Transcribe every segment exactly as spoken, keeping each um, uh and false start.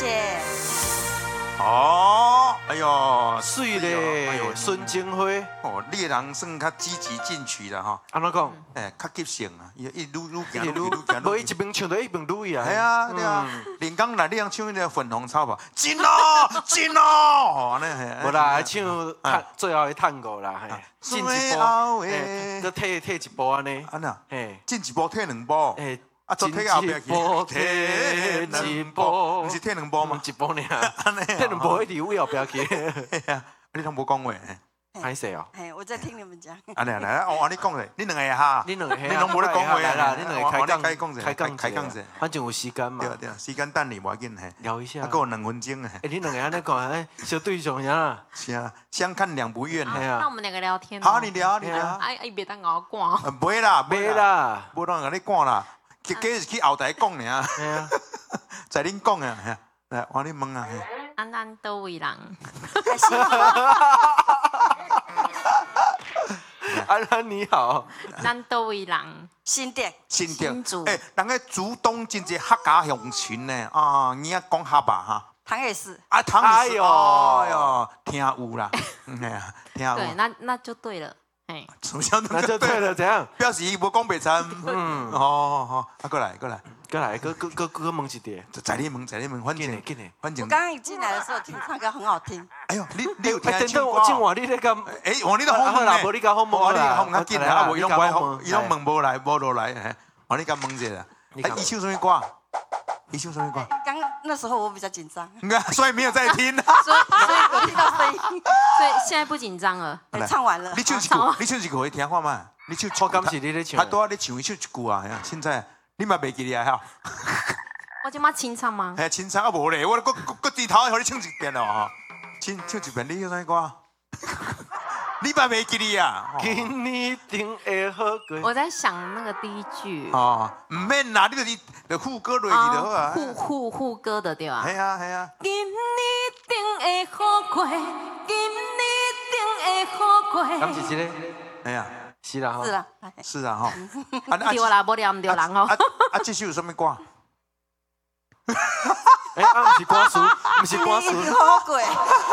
谢。 哦，哎呦， 水咧， 哎呦， 孙金花， 哦，你的人算较积极进取啦哈， 安怎讲？ 哎，较急性啊，伊伊愈愈行一路愈愈行无伊一边唱到一边撸呀。 系啊，对啊，连刚来你样唱迄个粉红超跑，真哦，真哦，安尼系。 无啦，唱探最后的探戈啦，嘿，进一步，嘿，再退退一步安尼。 安那， 嘿， 进一步退两步， 嘿， 啊，做退后壁去， 退一步， 不是退两步吗？ 一步尔， 安尼， 退两步一直为后壁去。 系啊，你拢无讲话。 歹势哦。 哎，我在听你们讲。 安尼来，我你讲咧，你两个哈， 你两个， 你拢无咧讲话来啦，你两个开讲， 开讲者， 开讲开讲者， 反正有时间嘛。 对对，时间等你无要紧嘿， 聊一下。 还够两分钟诶。 哎，你两个安尼讲，哎，小对象呀。 是啊，相看两不厌。 哎呀， 那我们两个聊天。 好，你聊，你聊。 哎哎，别当我挂。 不会啦， 没啦， 无人甲你讲啦，去假是去后台讲尔。 哎呀， 在恁讲啊，来，我你问啊。 安安都为人。 安安你好， 咱都为人。 新店， 新店新竹， 哎，人个竹东真济客家乡群呢，啊，你啊讲客吧哈。 唐也是。 啊，唐哎也是， 呦哎呦，听有啦，哎呀，听有。 对，那那就对了，哎。 什么叫那就对了，怎样？ 表示伊无讲白参。嗯，哦好，啊，过来过来， 过来，过过过过问一点， 在你问，在你问，反正紧的， 反正。 我刚刚一进来的时候听唱歌很好听。 哎呦，你你有听等等，我今晚你咧干？ 哎，我你都好问啦，无你甲好问我你啦， 好问较紧啦，啊，无伊拢不爱，伊拢问无来，无落来，我你甲问者啦。哎，伊唱什么歌？伊唱什么歌？ 刚那时候我比较紧张， 所以没有在听。 所以所以我听到声音， 所以现在不紧张了。 唱完了。 你唱一句，你唱一句，我听看嘛。你唱， 我感是你咧唱。 他多你唱一唱一句啊！现在你嘛袂记哩啊？哈。 我今嘛清唱吗？ 哎，清唱啊无咧，我搁搁搁低头互你唱一遍咯哈。唱唱一遍，你唱啥歌？你嘛袂记哩啊？ 今年定会好过。 我在想那个第一句。 哦，唔免啦，你就是就副歌落去就好啊。 副副副歌的对吧？ 系啊系啊。 今年定会好过，今年定会好过。 咁是这个， 哎呀， 是啦哈。 是啦。 是啊哈。 对啦，无念对人哦。 啊啊，这首有什么歌？ 哎，啊，不是歌词，不是歌词。 好鬼，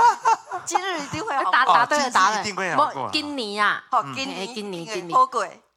今日一定会好。 答答对了，答一定会好过。 今年啊， 好，今年今年今年好鬼。